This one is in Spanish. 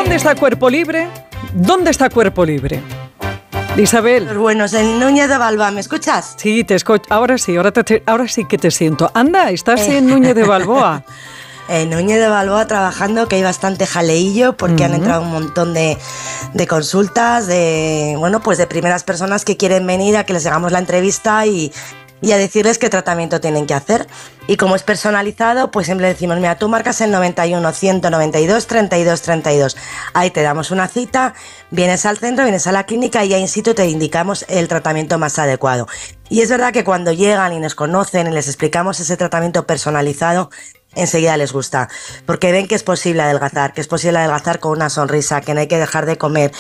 ¿Dónde está Cuerpo Libre? ¿Dónde está Cuerpo Libre? Isabel. Los buenos, en Núñez de Balboa, ¿me escuchas? Sí, te escucho. Ahora sí que te siento. Anda, estás en Núñez de Balboa. En Núñez de Balboa trabajando, que hay bastante jaleillo porque han entrado un montón de consultas, de primeras personas que quieren venir a que les hagamos la entrevista y a decirles qué tratamiento tienen que hacer. Y como es personalizado, pues siempre decimos, mira, tú marcas el 91 192 32 32. Ahí te damos una cita, vienes al centro, vienes a la clínica y ya in situ te indicamos el tratamiento más adecuado. Y es verdad que cuando llegan y nos conocen y les explicamos ese tratamiento personalizado, enseguida les gusta, porque ven que es posible adelgazar con una sonrisa, que no hay que dejar de comer,